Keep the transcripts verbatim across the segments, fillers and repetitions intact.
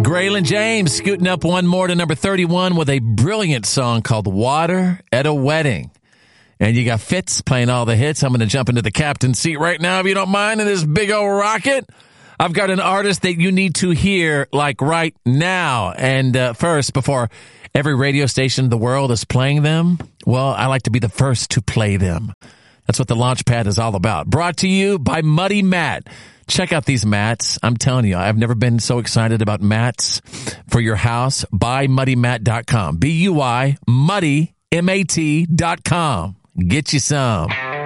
Graylin James scooting up one more to number thirty-one with a brilliant song called Water at a Wedding. And you got Fitz playing all the hits. I'm going to jump into the captain's seat right now, if you don't mind, in this big old rocket. I've got an artist that you need to hear, like, right now. And uh, first, before every radio station in the world is playing them, well, I like to be the first to play them. That's what the Launchpad is all about. Brought to you by Muddy Mat. Check out these mats. I'm telling you, I've never been so excited about mats for your house. buy muddy mat dot com. B U I, muddy, M A T dot com. Get you some.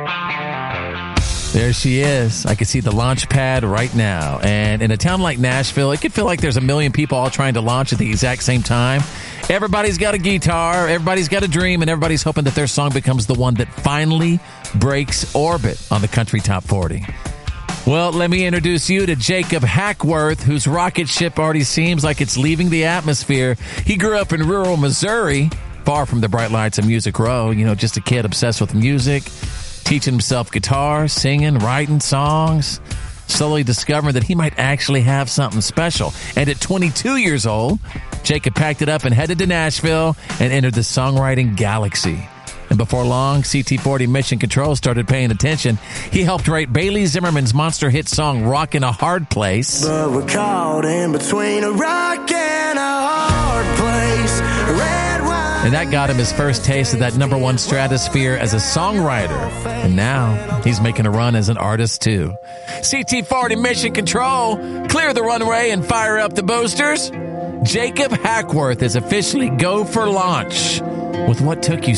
There she is. I can see the launch pad right now. And in a town like Nashville, it could feel like there's a million people all trying to launch at the exact same time. Everybody's got a guitar, everybody's got a dream, and everybody's hoping that their song becomes the one that finally breaks orbit on the Country Top forty. Well, let me introduce you to Jacob Hackworth, whose rocket ship already seems like it's leaving the atmosphere. He grew up in rural Missouri, far from the bright lights of Music Row. You know, just a kid obsessed with music, teaching himself guitar, singing, writing songs, slowly discovering that he might actually have something special. And at twenty-two years old, Jacob packed it up and headed to Nashville and entered the songwriting galaxy. And before long, C T forty Mission Control started paying attention. He helped write Bailey Zimmerman's monster hit song, Rockin' a Hard Place. But we're caught in between a rock and a hard place. Red wine. And that got him his first taste of that number one stratosphere as a songwriter. And now he's making a run as an artist, too. C T forty Mission Control, clear the runway and fire up the boosters. Jacob Hackworth is officially go for launch with what took you